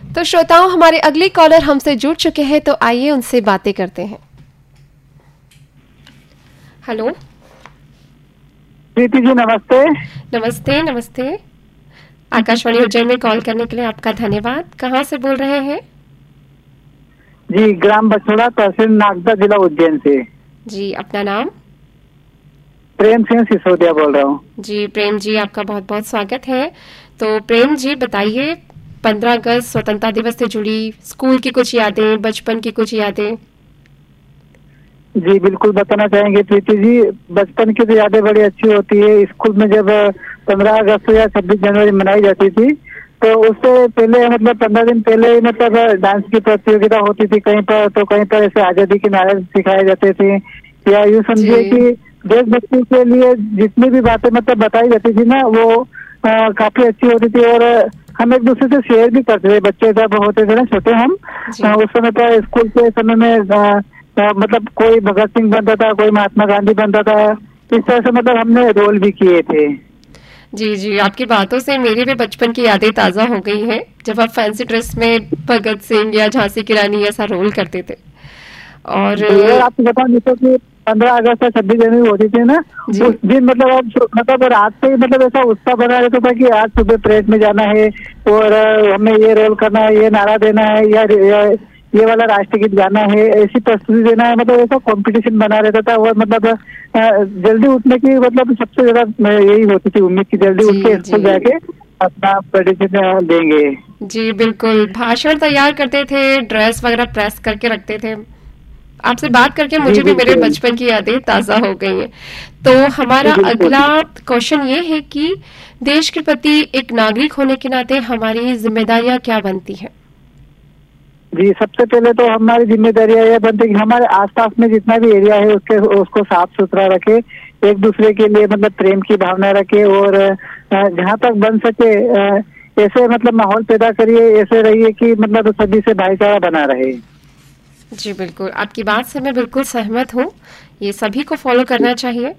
तो श्रोताओं, हमारे अगले कॉलर हमसे जुड़ चुके हैं, तो आइए उनसे बातें करते हैं। हेलो प्रीति जी, नमस्ते। नमस्ते। नमस्ते। आकाशवाणी उज्जैन में कॉल करने के लिए आपका धन्यवाद। कहाँ से बोल रहे हैं? जी, ग्राम बछड़ा, तहसील नागदा, जिला उज्जैन से। जी, अपना नाम? प्रेम सिंह सिसोदिया बोल रहा हूँ। जी प्रेम जी, आपका बहुत बहुत स्वागत है। तो प्रेम जी बताइए, 15 अगस्त स्वतंत्रता दिवस से जुड़ी स्कूल की कुछ यादें, बचपन की कुछ यादें। जी बिल्कुल बताना चाहेंगे प्रीति जी। बचपन की तो यादें बड़ी अच्छी होती है। स्कूल में जब 15 अगस्त या 26 जनवरी मनाई जाती थी, तो उससे पहले मतलब 15 दिन पहले ही मतलब डांस की प्रतियोगिता होती थी कहीं पर, तो कहीं पर ऐसे आजादी के नारे सिखाए जाते थे, या यूँ समझिए कि देशभक्ति के लिए जितनी भी बातें मतलब बताई जाती थी ना, वो काफी अच्छी होती थी। और हम एक दूसरे से शेयर भी करते थे। बच्चे जब होते थे ना छोटे, हम उस समय पर स्कूल के समय में मतलब कोई भगत सिंह बनता था, कोई महात्मा गांधी बनता था। इस तरह से मतलब हमने रोल भी किए थे। जी जी, आपकी बातों से मेरी भी बचपन की यादें ताजा हो गई हैं, जब आप फैंसी ड्रेस में भगत सिंह या झांसी की रानी ऐसा रोल करते थे। और आपको बताऊं, जैसे कि 15 अगस्त या 26 जनवरी होती थी ना, उस दिन मतलब रात से ही मतलब ऐसा उत्साह बना रहता था कि आज सुबह परेड में जाना है और हमें ये रोल करना है, ये नारा देना है, या ये वाला राष्ट्रगीत गाना है, ऐसी प्रस्तुति देना है। मतलब ऐसा कंपटीशन बना रहता था। और मतलब जल्दी उठने की मतलब सबसे ज्यादा यही होती थी उम्मीद की जल्दी उठ के स्कूल जाके अपना प्रदर्शन देंगे। जी बिल्कुल, भाषण तैयार करते थे, ड्रेस वगैरह प्रेस करके रखते थे। आपसे बात करके मुझे भी मेरे बचपन की यादें ताजा हो गई हैं। तो हमारा अगला क्वेश्चन ये है कि देश के प्रति एक नागरिक होने के नाते हमारी जिम्मेदारियां क्या बनती हैं? जी, सबसे पहले तो हमारी जिम्मेदारियां यह बनती है कि हमारे आसपास में जितना भी एरिया है उसको साफ सुथरा रखे, एक दूसरे के लिए मतलब प्रेम की भावना रखे, और जहाँ तक बन सके ऐसे मतलब माहौल पैदा करिए, ऐसे रहिए कि मतलब सभी से भाईचारा बना रहे। जी बिल्कुल, आपकी बात से मैं बिल्कुल सहमत हूँ। ये सभी को फॉलो करना चाहिए।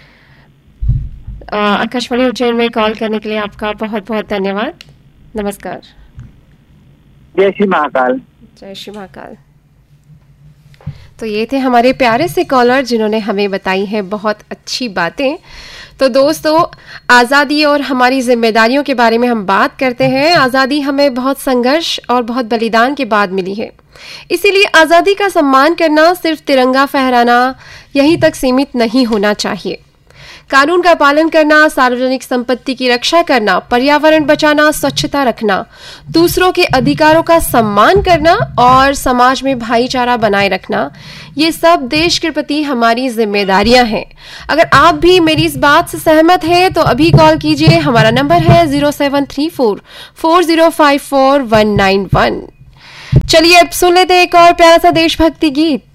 आकाशवाणी उज्जैन में कॉल करने के लिए आपका बहुत बहुत धन्यवाद। नमस्कार। जय श्री महाकाल। जय श्री महाकाल। तो ये थे हमारे प्यारे से कॉलर जिन्होंने हमें बताई हैं बहुत अच्छी बातें। तो दोस्तों, आज़ादी और हमारी जिम्मेदारियों के बारे में हम बात करते हैं। आज़ादी हमें बहुत संघर्ष और बहुत बलिदान के बाद मिली है, इसीलिए आज़ादी का सम्मान करना सिर्फ तिरंगा फहराना यहीं तक सीमित नहीं होना चाहिए। कानून का पालन करना, सार्वजनिक संपत्ति की रक्षा करना, पर्यावरण बचाना, स्वच्छता रखना, दूसरों के अधिकारों का सम्मान करना और समाज में भाईचारा बनाए रखना, ये सब देश के प्रति हमारी जिम्मेदारियां हैं। अगर आप भी मेरी इस बात से सहमत हैं तो अभी कॉल कीजिए। हमारा नंबर है 0734 4054 191। चलिए अब सुन लेते हैं एक और प्यारा सा देशभक्ति गीत।